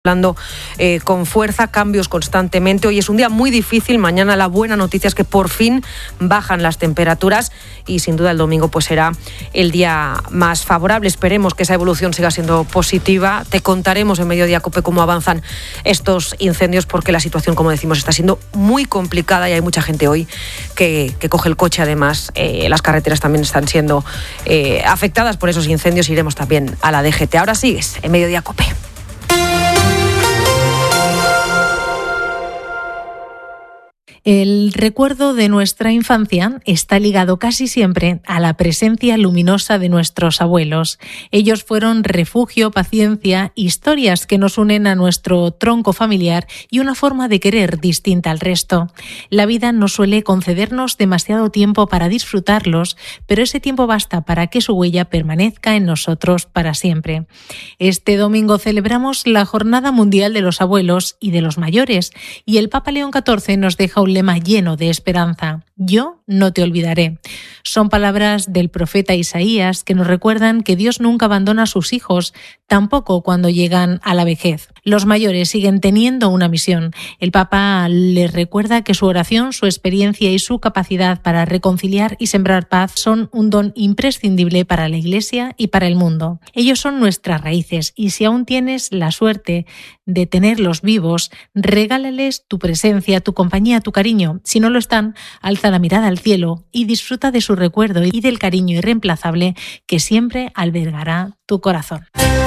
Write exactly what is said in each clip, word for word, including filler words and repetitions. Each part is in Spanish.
hablando eh, con fuerza, cambios constantemente. Hoy es un día muy difícil, mañana la buena noticia es que por fin bajan las temperaturas y sin duda el domingo pues será el día más favorable. Esperemos que esa evolución siga siendo positiva. Te contaremos en Mediodía Cope cómo avanzan estos incendios, porque la situación, como decimos, está siendo muy complicada y hay mucha gente hoy que, que coge el coche. Además, eh, las carreteras también están siendo eh, afectadas por esos incendios. Iremos también a la D G T. Ahora sigues en Mediodía Cope. El recuerdo de nuestra infancia está ligado casi siempre a la presencia luminosa de nuestros abuelos. Ellos fueron refugio, paciencia, historias que nos unen a nuestro tronco familiar y una forma de querer distinta al resto. La vida no suele concedernos demasiado tiempo para disfrutarlos, pero ese tiempo basta para que su huella permanezca en nosotros para siempre. Este domingo celebramos la Jornada Mundial de los Abuelos y de los Mayores, y el Papa León catorce nos deja un lema lleno de esperanza: yo no te olvidaré. Son palabras del profeta Isaías que nos recuerdan que Dios nunca abandona a sus hijos, tampoco cuando llegan a la vejez. Los mayores siguen teniendo una misión. El Papa les recuerda que su oración, su experiencia y su capacidad para reconciliar y sembrar paz son un don imprescindible para la Iglesia y para el mundo. Ellos son nuestras raíces y si aún tienes la suerte de tenerlos vivos, regálales tu presencia, tu compañía, tu cariño. Si no lo están, alza la mirada al cielo y disfruta de su recuerdo y del cariño irreemplazable que siempre albergará tu corazón.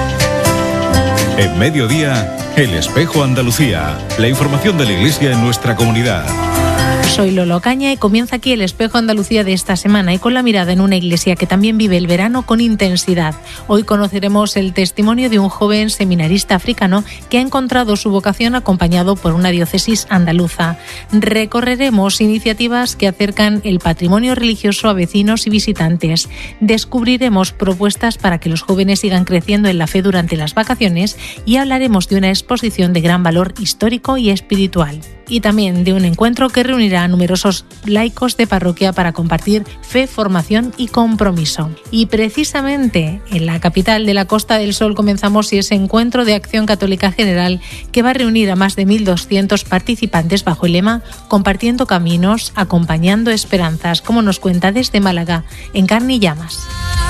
En Mediodía, El Espejo Andalucía. La información de la Iglesia en nuestra comunidad. Soy Lolo Caña y comienza aquí el Espejo Andalucía de esta semana y con la mirada en una iglesia que también vive el verano con intensidad. Hoy conoceremos el testimonio de un joven seminarista africano que ha encontrado su vocación acompañado por una diócesis andaluza. Recorreremos iniciativas que acercan el patrimonio religioso a vecinos y visitantes. Descubriremos propuestas para que los jóvenes sigan creciendo en la fe durante las vacaciones y hablaremos de una exposición de gran valor histórico y espiritual. Y también de un encuentro que reunirá a numerosos laicos de parroquia para compartir fe, formación y compromiso. Y precisamente en la capital de la Costa del Sol comenzamos ese encuentro de Acción Católica General que va a reunir a más de mil doscientos participantes bajo el lema Compartiendo Caminos, Acompañando Esperanzas, como nos cuenta desde Málaga, Encarni Llamas.